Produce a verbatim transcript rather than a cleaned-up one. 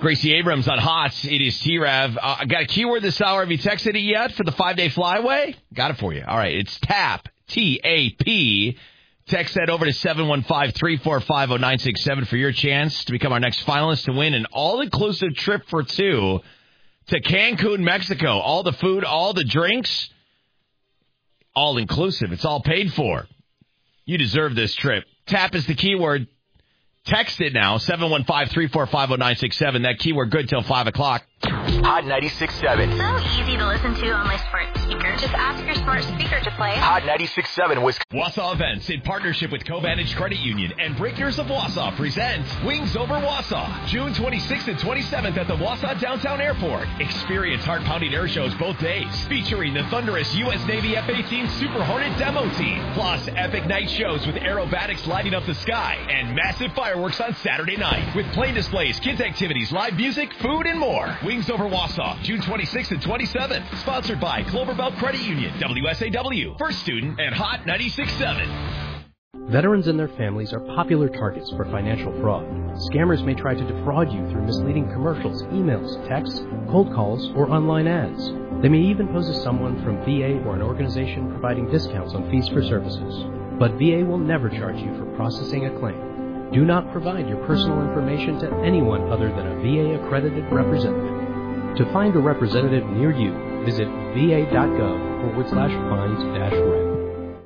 Gracie Abrams on Hot. It is T-Rav. Uh, got a keyword this hour. Have you texted it yet for the five-day flyaway? Got it for you. All right, it's TAP, T A P. Text that over to seven one five, three four five, zero nine six seven for your chance to become our next finalist to win an all-inclusive trip for two to Cancun, Mexico. All the food, all the drinks, all-inclusive. It's all paid for. You deserve this trip. TAP is the keyword. Text it now, seven one five, three four five, zero nine six seven. That keyword good till five o'clock. Hot ninety-six point seven. So easy to listen to on my smart speaker. Just ask your smart speaker to play. Hot ninety-six point seven was Wausau Events in partnership with Covantage Credit Union and Breakers of Wausau presents Wings Over Wausau. June twenty-sixth and twenty-seventh at the Wausau Downtown Airport. Experience heart-pounding air shows both days, featuring the thunderous U S Navy F eighteen Super Hornet demo team, plus epic night shows with aerobatics lighting up the sky and massive fireworks on Saturday night with plane displays, kids activities, live music, food, and more. Wings Over Wausau, June twenty-sixth and twenty-seventh. Sponsored by Cloverbelt Credit Union, W S A W, First Student, and Hot ninety-six point seven. Veterans and their families are popular targets for financial fraud. Scammers may try to defraud you through misleading commercials, emails, texts, cold calls, or online ads. They may even pose as someone from V A or an organization providing discounts on fees for services. But V A will never charge you for processing a claim. Do not provide your personal information to anyone other than a V A-accredited representative. To find a representative near you, visit va.gov forward slash find dash rec.